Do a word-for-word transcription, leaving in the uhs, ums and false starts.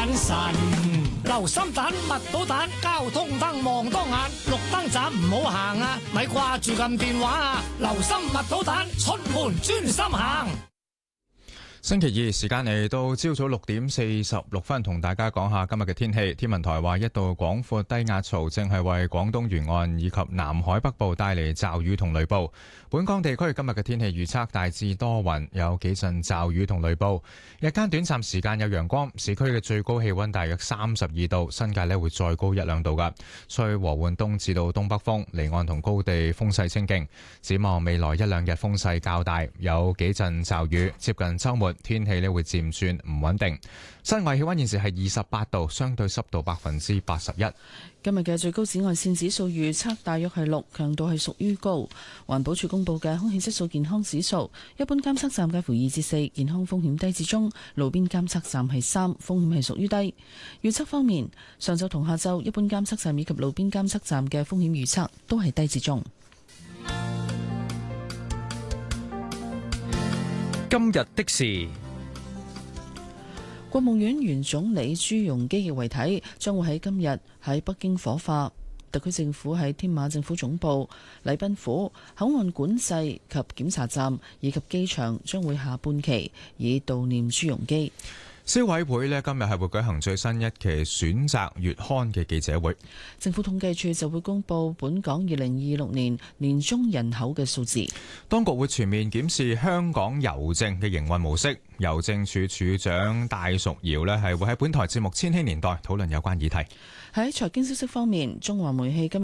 眼神。留心蛋、密到蛋，交通燈望多眼，綠燈站唔好行啊！咪掛住撳電話啊！留心密到蛋，出門專心行。 星期二時間嚟到朝早六點四十六分，同大家講下今日嘅天氣。天文台話一道廣闊低壓槽正係為廣東沿岸以及南海北部帶嚟驟雨同雷暴。本港地區今日嘅天氣預測大致多雲，有幾陣驟雨同雷暴。日間短暫時間有陽光，市區嘅最高氣溫大約三十二度，新界呢會再高一兩度㗎。吹和緩東至到東北風，離岸同高地風勢清勁。展望未來一兩日風勢較大，有幾陣驟雨，接近週末天氣呢會漸轉唔穩定。室外氣溫現時係二十八度，相對濕度百分之八十一。 今日嘅最高紫外線指數預測大約係六，強度係屬於高。環保署公布嘅空氣質素健康指數，一般監測站介乎二至四，健康風險低至中；路邊監測站係三，風險係屬於低。預測方面，上晝同下晝一般監測站以及路邊監測站嘅風險預測都係低至中。 今日的事， 國務院原總理朱鎔基嘅遺體將會喺今日喺北京火化。特區政府喺天馬政府總部、禮賓府、口岸管制及檢查站以及機場將會下半旗以悼念朱鎔基。 消委會呢今日係會舉行最新一期選擇月刊嘅記者會。 政府統計處就會公布本港二零二六年年中人口嘅數字。 當局會全面檢視香港郵政嘅營運模式。郵政處處長戴淑瑤呢係會喺本台節目《千禧年代》討論有關議題。 喺財經消息方面，中華煤氣今